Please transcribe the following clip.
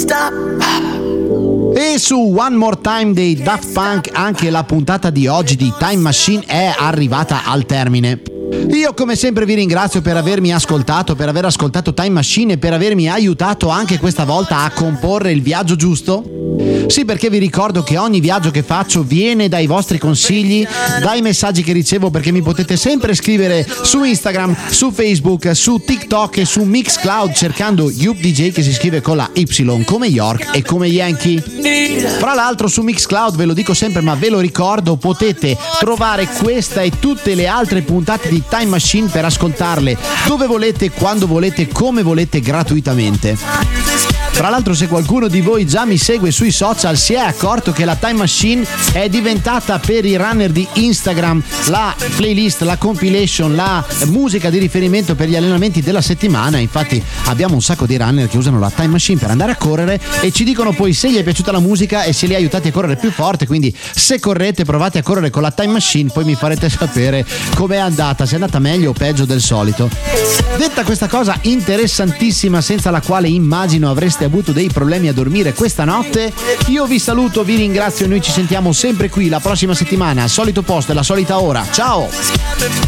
E su One More Time dei Daft Punk anche la puntata di oggi di Time Machine è arrivata al termine. Io come sempre vi ringrazio per avermi ascoltato, per aver ascoltato Time Machine e per avermi aiutato anche questa volta a comporre il viaggio giusto. Sì, perché vi ricordo che ogni viaggio che faccio viene dai vostri consigli, dai messaggi che ricevo, perché mi potete sempre scrivere su Instagram, su Facebook, su TikTok e su Mixcloud cercando Yup DJ, che si scrive con la Y come York e come Yankee. Fra l'altro su Mixcloud, ve lo dico sempre ma ve lo ricordo, potete trovare questa e tutte le altre puntate di Time Machine per ascoltarle dove volete, quando volete, come volete, gratuitamente. Tra l'altro, se qualcuno di voi già mi segue sui social si è accorto che la Time Machine è diventata per i runner di Instagram la playlist, la compilation, la musica di riferimento per gli allenamenti della settimana. Infatti abbiamo un sacco di runner che usano la Time Machine per andare a correre e ci dicono poi se gli è piaciuta la musica e se li ha aiutati a correre più forte. Quindi se correte, provate a correre con la Time Machine, poi mi farete sapere com'è andata, se è andata meglio o peggio del solito. Detta questa cosa interessantissima, senza la quale immagino avreste avuto dei problemi a dormire questa notte, io vi saluto, vi ringrazio e noi ci sentiamo sempre qui la prossima settimana al solito posto e alla solita ora. Ciao!